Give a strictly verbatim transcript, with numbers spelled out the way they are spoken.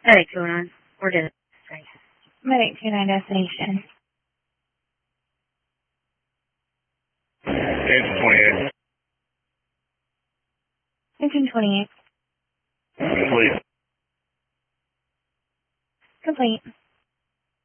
Medic going on. Or did it? Sorry. Medic two nine destination. Engine twenty-eight. Engine twenty-eight. Complete. Complete.